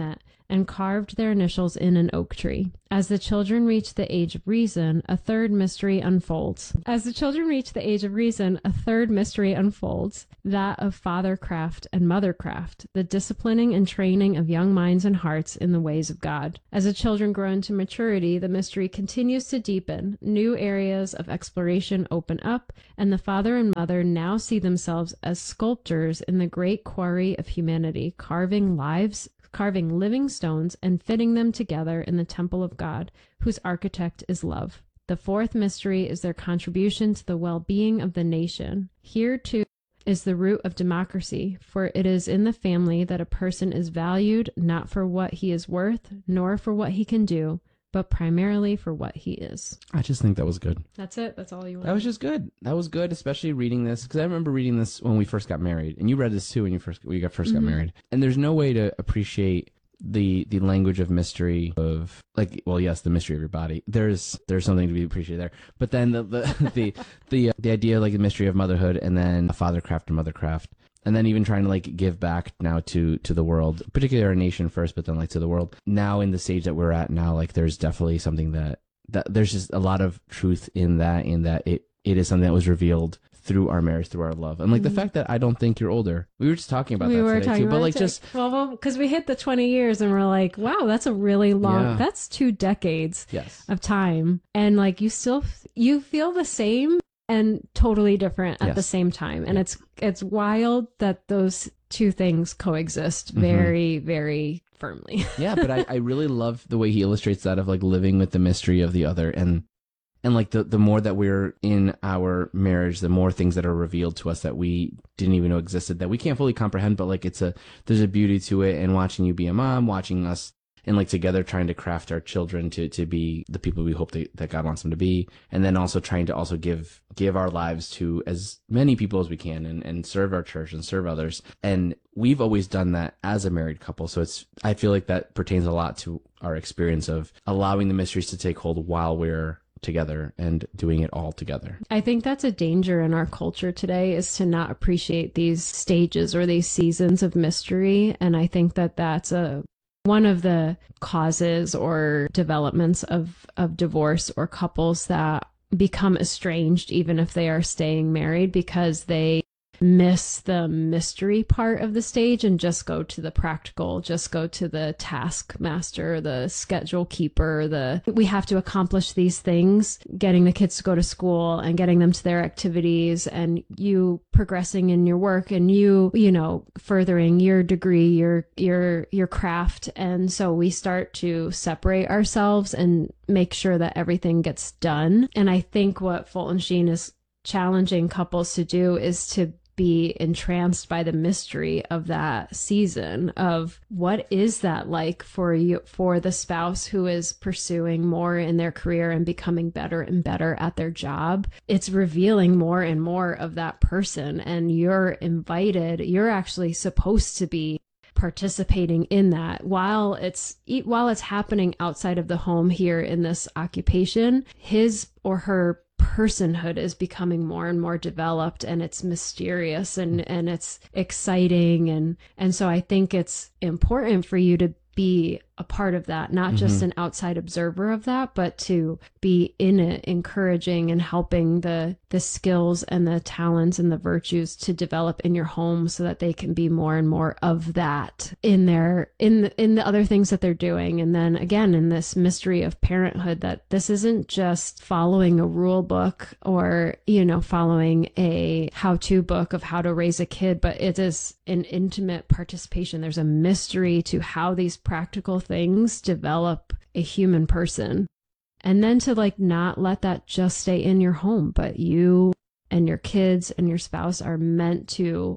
and carved their initials in an oak tree. As the children reach the age of reason, a third mystery unfolds. As the children reach the age of reason, a third mystery unfolds, that of fathercraft and mothercraft, the disciplining and training of young minds and hearts in the ways of God. As the children grow into maturity, the mystery continues to deepen, new areas of exploration open up, and the father and mother now see themselves as sculptors in the great quarry of humanity, carving lives carving living stones and fitting them together in the temple of God, whose architect is love. The fourth mystery is their contribution to the well-being of the nation. Here, too, is the root of democracy, for it is in the family that a person is valued not for what he is worth, nor for what he can do, but primarily for what he is. I just think that was good. That's it. That's all you want. That was just good. That was good, especially reading this, because I remember reading this when we first got married, and you read this too when you first we got first Mm-hmm. got married. And there's no way to appreciate the the language of mystery of like, well, yes, the mystery of your body. There's there's something to be appreciated there, but then the the the the, uh, the idea like the mystery of motherhood, and then a fathercraft and mothercraft. And then even trying to like give back now to to the world, particularly our nation first, but then like to the world. Now in the stage that we're at now, like there's definitely something that that there's just a lot of truth in that, in that it it is something that was revealed through our marriage, through our love, and like Mm-hmm. the fact that I don't think you're older. We were just talking about we that were today talking too, about but it like today. just well, because we hit the twenty years and we're like, wow, that's a really long. Yeah. That's two decades yes, of time, and like you still you feel the same and totally different at Yes. the same time, and it's it's wild that those two things coexist Mm-hmm. very very firmly. yeah. But I I really love the way he illustrates that of like living with the mystery of the other, and and like the the more that we're in our marriage, the more things that are revealed to us that we didn't even know existed, that we can't fully comprehend. But like it's a there's a beauty to it, and watching you be a mom, watching us. And like together trying to craft our children to, to be the people we hope that, that God wants them to be. And then also trying to also give, give our lives to as many people as we can, and, and serve our church and serve others. And we've always done that as a married couple. So it's, I feel like that pertains a lot to our experience of allowing the mysteries to take hold while we're together and doing it all together. I think that's a danger in our culture today, is to not appreciate these stages or these seasons of mystery. And I think that that's a one of the causes or developments of, of divorce or couples that become estranged, even if they are staying married, because they miss the mystery part of the stage and just go to the practical, just go to the taskmaster, the schedule keeper, the we have to accomplish these things, getting the kids to go to school and getting them to their activities, and you progressing in your work, and you, you know, furthering your degree, your your your craft. And so we start to separate ourselves and make sure that everything gets done. And I think what Fulton Sheen is challenging couples to do is to be entranced by the mystery of that season of what is that like for you, for the spouse who is pursuing more in their career and becoming better and better at their job. It's revealing more and more of that person, and you're invited, you're actually supposed to be participating in that while it's while it's happening outside of the home. Here in this occupation, his or her personhood is becoming more and more developed, and it's mysterious and and it's exciting, and and so I think it's important for you to be a part of that, not just Mm-hmm. an outside observer of that, but to be in it, encouraging and helping the the skills and the talents and the virtues to develop in your home, so that they can be more and more of that in their in the, in the other things that they're doing. And then again, in this mystery of parenthood, that this isn't just following a rule book or, you know, following a how-to book of how to raise a kid, but it is an intimate participation. There's a mystery to how these practical things develop a human person. And then to like not let that just stay in your home, but you and your kids and your spouse are meant to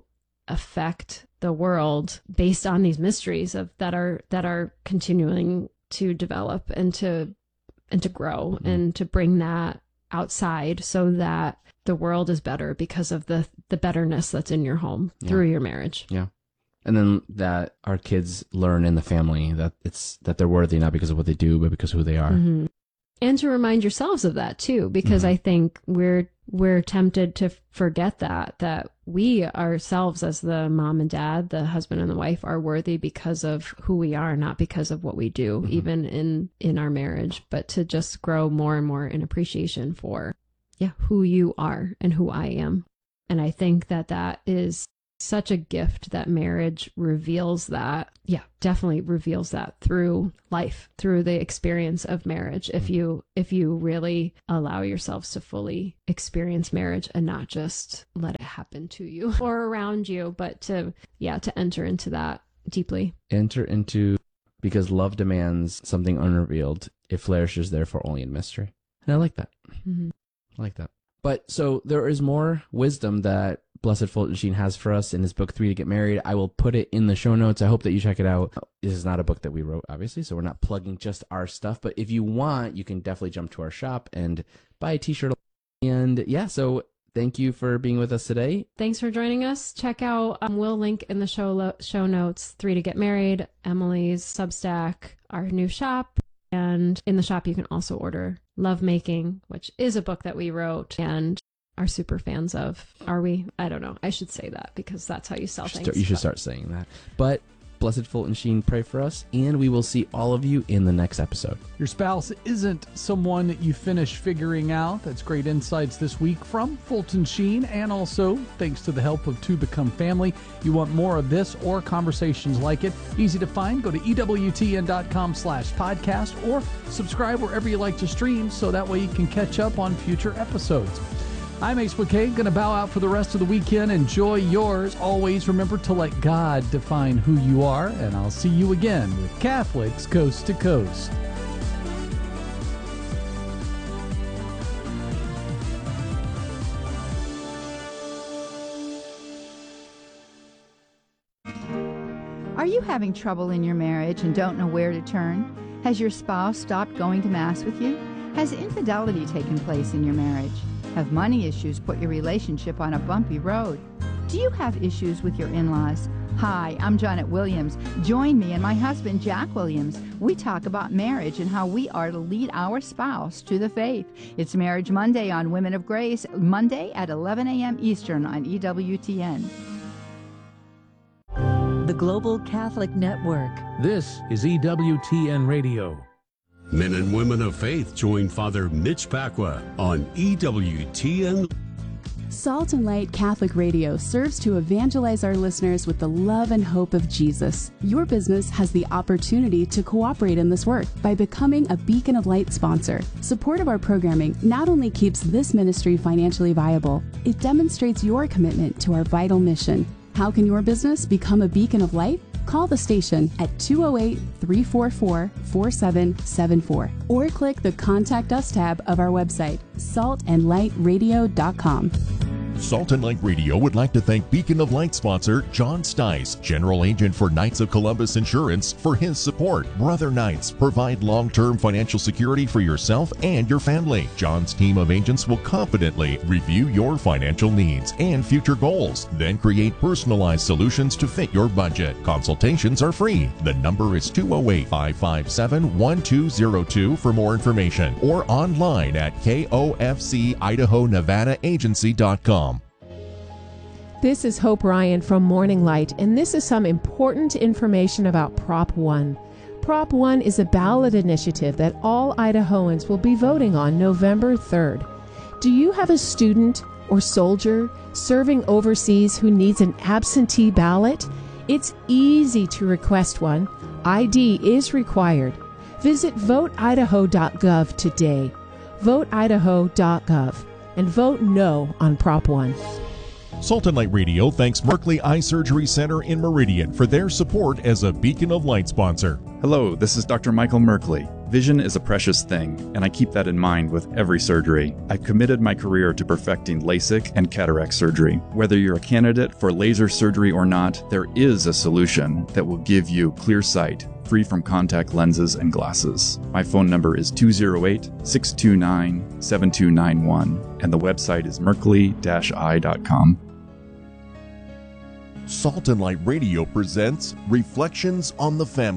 affect the world based on these mysteries of that are that are continuing to develop and to and to grow, Mm-hmm. and to bring that outside so that the world is better because of the the betterness that's in your home Yeah. through your marriage. Yeah. And then that our kids learn in the family that it's that they're worthy not because of what they do, but because of who they are. Mhm. And to remind yourselves of that too, because mm-hmm. I think we're we're tempted to forget that, that we ourselves as the mom and dad, the husband and the wife, are worthy because of who we are, not because of what we do, mm-hmm. even in, in our marriage, but to just grow more and more in appreciation for, yeah, who you are and who I am. And I think that that is such a gift, that marriage reveals that. Yeah, definitely reveals that through life, through the experience of marriage. If you if you really allow yourselves to fully experience marriage and not just let it happen to you or around you, but to yeah, to enter into that deeply. Enter into, because love demands something unrevealed. It flourishes therefore only in mystery. And I like that. Mm-hmm. I like that. But so there is more wisdom that Blessed Fulton Sheen has for us in his book, Three to Get Married. I will put it in the show notes. I hope that you check it out. This is not a book that we wrote, obviously, so we're not plugging just our stuff. But if you want, you can definitely jump to our shop and buy a t-shirt. And yeah, so thank you for being with us today. Thanks for joining us. Check out, um, we'll link in the show, lo- show notes, Three to Get Married, Emily's Substack, our new shop. And in the shop, you can also order Lovemaking, which is a book that we wrote and are super fans of. Are we? I don't know. I should say that because that's how you sell you things. Start, you should but. start saying that. But Blessed Fulton Sheen, pray for us, and we will see all of you in the next episode. Your spouse isn't someone that you finish figuring out. That's great insights this week from Fulton Sheen, and also thanks to the help of Two Become Family. You want more of this or conversations like it? Easy to find. Go to E W T N dot com slash podcast or subscribe wherever you like to stream so that way you can catch up on future episodes. I'm Ace McKay, going to bow out for the rest of the weekend. Enjoy yours. Always remember to let God define who you are, and I'll see you again with Catholics Coast to Coast. Are you having trouble in your marriage and don't know where to turn? Has your spouse stopped going to Mass with you? Has infidelity taken place in your marriage? Have money issues put your relationship on a bumpy road? Do you have issues with your in-laws? Hi, I'm Janet Williams. Join me and my husband, Jack Williams. We talk about marriage and how we are to lead our spouse to the faith. It's Marriage Monday on Women of Grace, Monday at eleven a.m. Eastern on E W T N. The Global Catholic Network. This is E W T N Radio. Men and women of faith join Father Mitch Pacwa on E W T N. Salt and Light Catholic Radio serves to evangelize our listeners with the love and hope of Jesus. Your business has the opportunity to cooperate in this work by becoming a Beacon of Light sponsor. Support of our programming not only keeps this ministry financially viable, it demonstrates your commitment to our vital mission. How can your business become a beacon of light? Call the station at two oh eight, three four four, four seven seven four or click the Contact Us tab of our website, salt and light radio dot com. Salt and Light Radio would like to thank Beacon of Light sponsor John Stice, General Agent for Knights of Columbus Insurance, for his support. Brother Knights provide long-term financial security for yourself and your family. John's team of agents will confidently review your financial needs and future goals, then create personalized solutions to fit your budget. Consultations are free. The number is two oh eight, five five seven, one two oh two for more information, or online at K O F C Idaho Nevada Agency dot com. This is Hope Ryan from Morning Light, and this is some important information about Prop one. Prop one is a ballot initiative that all Idahoans will be voting on November third. Do you have a student or soldier serving overseas who needs an absentee ballot? It's easy to request one. I D is required. Visit vote idaho dot gov today. vote idaho dot gov and vote no on Prop one. Salt and Light Radio thanks Merkley Eye Surgery Center in Meridian for their support as a Beacon of Light sponsor. Hello, this is Doctor Michael Merkley. Vision is a precious thing, and I keep that in mind with every surgery. I've committed my career to perfecting LASIK and cataract surgery. Whether you're a candidate for laser surgery or not, there is a solution that will give you clear sight, free from contact lenses and glasses. My phone number is two oh eight, six two nine, seven two nine one, and the website is merkley dash eye dot com. Salt and Light Radio presents Reflections on the Family.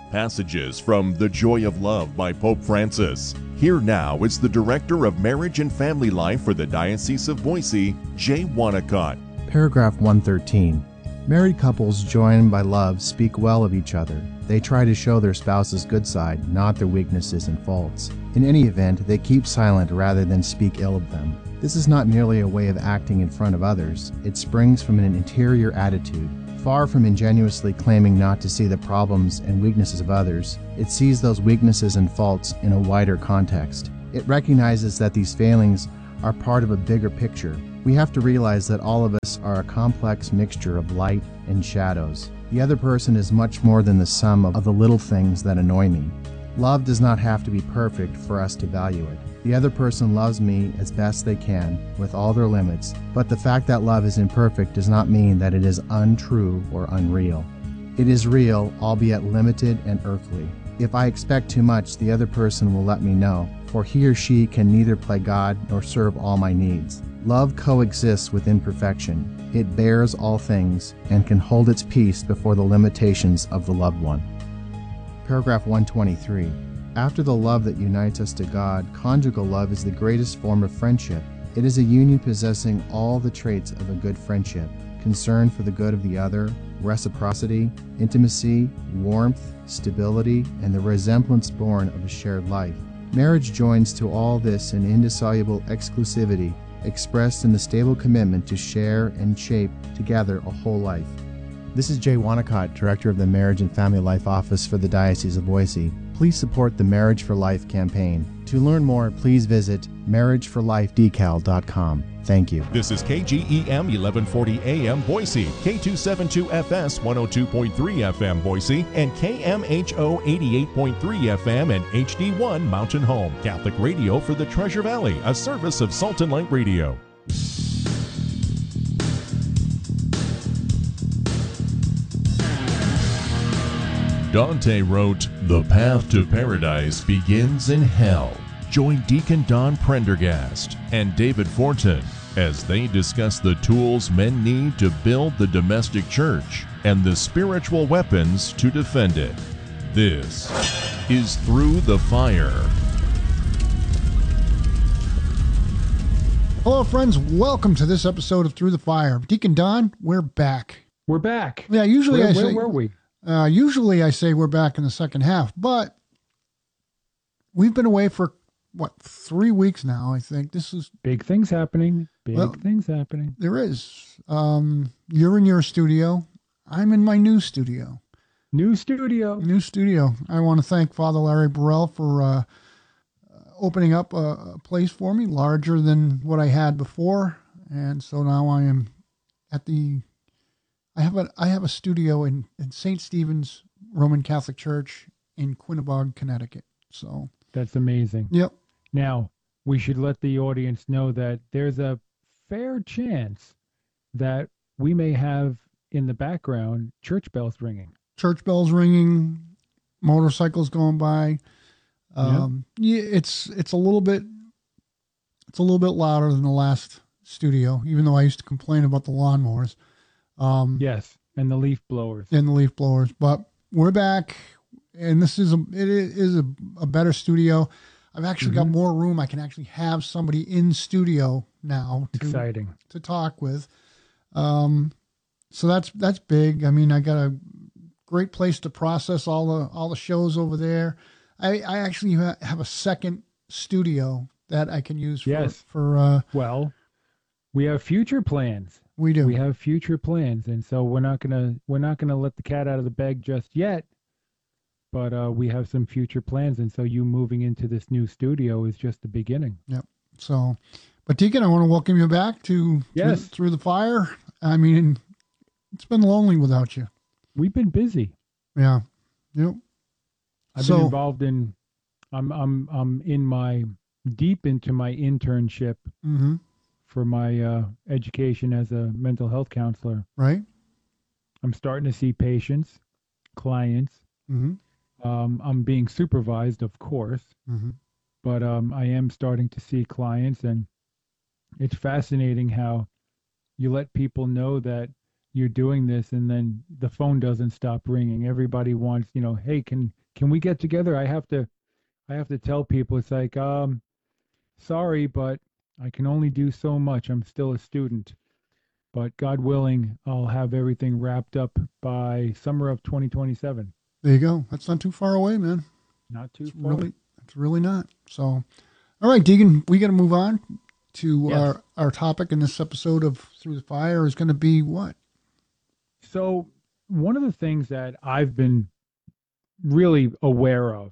Passages from The Joy of Love by Pope Francis. Here now is the Director of Marriage and Family Life for the Diocese of Boise, Jay Wanacott. Paragraph one thirteen. Married couples joined by love speak well of each other. They try to show their spouse's good side, not their weaknesses and faults. In any event, they keep silent rather than speak ill of them. This is not merely a way of acting in front of others. It springs from an interior attitude. Far from ingenuously claiming not to see the problems and weaknesses of others, it sees those weaknesses and faults in a wider context. It recognizes that these failings are part of a bigger picture. We have to realize that all of us are a complex mixture of light and shadows. The other person is much more than the sum of the little things that annoy me. Love does not have to be perfect for us to value it. The other person loves me as best they can, with all their limits, but the fact that love is imperfect does not mean that it is untrue or unreal. It is real, albeit limited and earthly. If I expect too much, the other person will let me know, for he or she can neither play God nor serve all my needs. Love coexists with imperfection. It bears all things and can hold its peace before the limitations of the loved one. Paragraph one twenty-three. After the love that unites us to God, conjugal love is the greatest form of friendship. It is a union possessing all the traits of a good friendship: concern for the good of the other, reciprocity, intimacy, warmth, stability, and the resemblance born of a shared life. Marriage joins to all this an indissoluble exclusivity, expressed in the stable commitment to share and shape together a whole life. This is Jay Wanacott, Director of the Marriage and Family Life Office for the Diocese of Boise. Please support the Marriage for Life campaign. To learn more, please visit marriage for life decal dot com. Thank you. This is K G E M eleven forty A M Boise, K two seventy-two F S one oh two point three F M Boise, and K M H O eighty-eight point three F M and H D one Mountain Home. Catholic radio for the Treasure Valley, a service of Salt and Light Radio. Dante wrote, "The path to paradise begins in hell." Join Deacon Don Prendergast and David Fortin as they discuss the tools men need to build the domestic church and the spiritual weapons to defend it. This is Through the Fire. Hello, friends. Welcome to this episode of Through the Fire. Deacon Don, we're back. We're back. Yeah, usually where, I say... Where were we? Uh, usually I say we're back in the second half, but we've been away for, what, three weeks now, I think. This is... Big things happening. Big well, things happening. There is. Um, you're in your studio. I'm in my new studio. New studio. New studio. I want to thank Father Larry Burrell for uh, opening up a, a place for me, larger than what I had before. And so now I am at the... I have a I have a studio in, in Saint Stephen's Roman Catholic Church in Quinnebog, Connecticut. So that's amazing. Yep. Now, we should let the audience know that there's a fair chance that we may have in the background church bells ringing. Church bells ringing, motorcycles going by. Um, yep. Yeah, it's it's a little bit it's a little bit louder than the last studio, even though I used to complain about the lawnmowers. Um, yes, and the leaf blowers. And the leaf blowers. But we're back, and this is a it is a, a better studio. I've actually mm-hmm. got more room. I can actually have somebody in studio now. To, Exciting. To talk with. Um, so that's that's big. I mean, I got a great place to process all the all the shows over there. I, I actually have a second studio that I can use for, yes. for uh, well, we have future plans. We do. We have future plans, and so we're not gonna we're not gonna let the cat out of the bag just yet. But uh, we have some future plans, and so you moving into this new studio is just the beginning. Yep. So, but Deacon, I want to welcome you back to yes. through, through the fire. I mean, it's been lonely without you. We've been busy. Yeah. Yep. I've so, been involved in. I'm I'm I'm in my deep into my internship. Mm-hmm. For my uh, education as a mental health counselor. Right. I'm starting to see patients, clients. Mm-hmm. Um, I'm being supervised, of course, mm-hmm. but um, I am starting to see clients, and it's fascinating how you let people know that you're doing this and then the phone doesn't stop ringing. Everybody wants, you know, hey, can can we get together? I have to I have to tell people, it's like, um, sorry, but I can only do so much. I'm still a student. But God willing, I'll have everything wrapped up by summer of twenty twenty-seven. There you go. That's not too far away, man. Not too it's far. Really, it's really not. So, all right, Deegan, we got to move on to Yes. our, our topic in this episode of Through the Fire is going to be what? So one of the things that I've been really aware of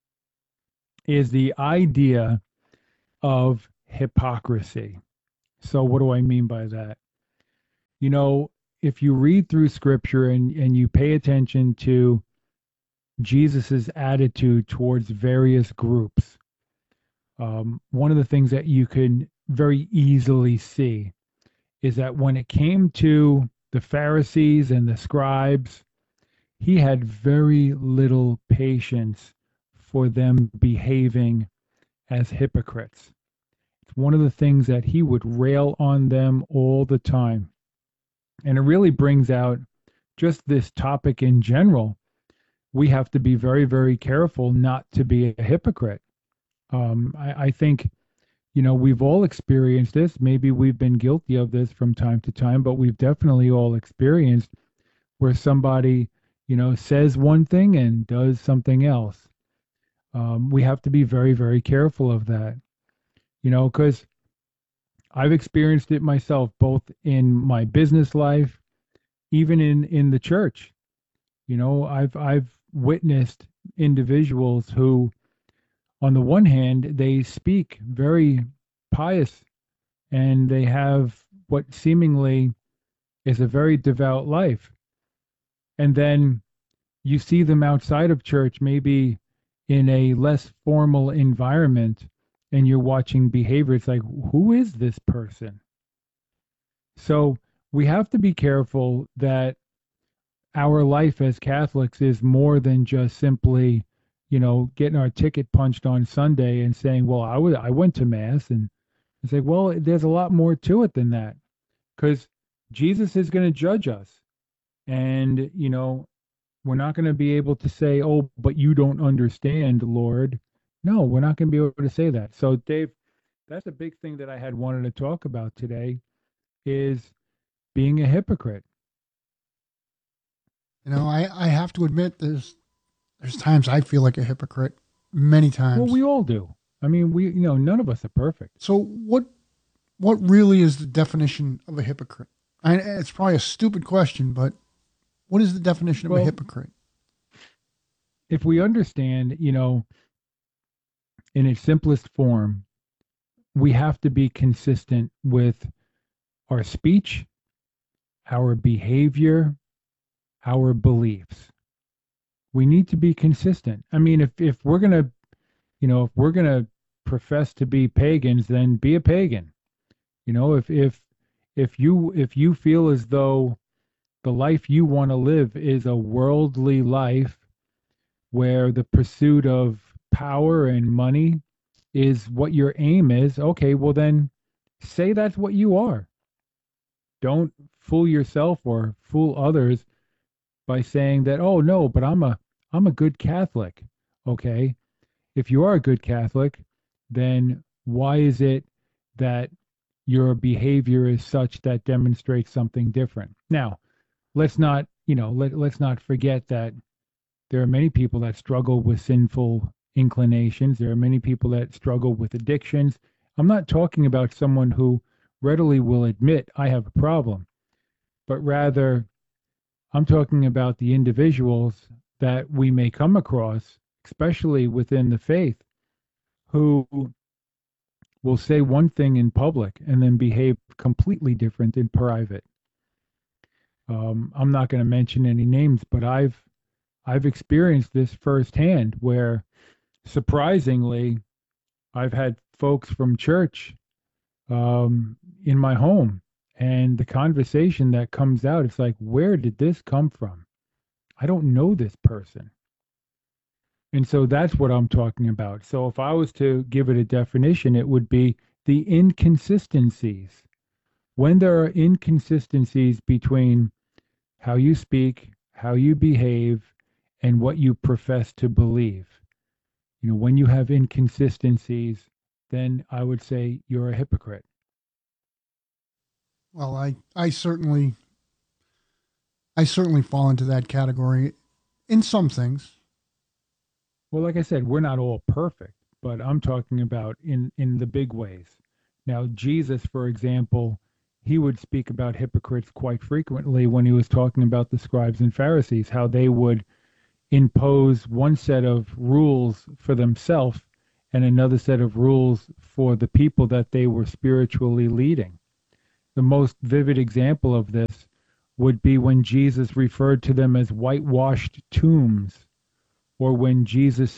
is the idea of hypocrisy. So what do I mean by that? You know, if you read through scripture and, and you pay attention to Jesus's attitude towards various groups, um, one of the things that you can very easily see is that when it came to the Pharisees and the scribes, he had very little patience for them behaving as hypocrites. It's one of the things that he would rail on them all the time. And it really brings out just this topic in general. We have to be very, very careful not to be a hypocrite. Um, I, I think, you know, we've all experienced this. Maybe we've been guilty of this from time to time, but we've definitely all experienced where somebody, you know, says one thing and does something else. Um, we have to be very, very careful of that, you know, because I've experienced it myself, both in my business life, even in, in the church. You know, I've I've witnessed individuals who, on the one hand, they speak very pious and they have what seemingly is a very devout life. And then you see them outside of church, maybe in a less formal environment, and you're watching behavior. It's like, who is this person? So we have to be careful that our life as Catholics is more than just simply, you know, getting our ticket punched on Sunday and saying, well, I, w- I went to Mass. And it's like, well, there's a lot more to it than that, because Jesus is going to judge us. And, you know, we're not going to be able to say, oh, but you don't understand, Lord. No, we're not going to be able to say that. So, Dave, that's a big thing that I had wanted to talk about today, is being a hypocrite. You know, I, I have to admit there's there's times I feel like a hypocrite, many times. Well, we all do. I mean, we, you know, none of us are perfect. So what what really is the definition of a hypocrite? I, it's probably a stupid question, but what is the definition of Well, a hypocrite? If we understand, you know, in its simplest form, we have to be consistent with our speech, our behavior, our beliefs. We need to be consistent. I mean, if, if we're going to, you know, if we're going to profess to be pagans, then be a pagan. You know, if, if, if you, if you feel as though the life you want to live is a worldly life where the pursuit of power and money is what your aim is, okay, well then say that's what you are. Don't fool yourself or fool others by saying that, oh no, but I'm a I'm a good Catholic. Okay. If you are a good Catholic, then why is it that your behavior is such that demonstrates something different? Now, let's not, you know, let, let's not forget that there are many people that struggle with sinful inclinations. There are many people that struggle with addictions. I'm not talking about someone who readily will admit I have a problem, but rather I'm talking about the individuals that we may come across, especially within the faith, who will say one thing in public and then behave completely different in private. Um, I'm not going to mention any names, but I've I've experienced this firsthand where, surprisingly, I've had folks from church um, in my home, and the conversation that comes out, it's like, where did this come from? I don't know this person. And so that's what I'm talking about. So if I was to give it a definition, it would be the inconsistencies. When there are inconsistencies between how you speak, how you behave, and what you profess to believe. You know, when you have inconsistencies, then I would say you're a hypocrite. Well, I, I certainly, I certainly fall into that category in some things. Well, like I said, we're not all perfect, but I'm talking about in, in the big ways. Now, Jesus, for example, he would speak about hypocrites quite frequently when he was talking about the scribes and Pharisees, how they would impose one set of rules for themselves and another set of rules for the people that they were spiritually leading. The most vivid example of this would be when Jesus referred to them as whitewashed tombs, or when Jesus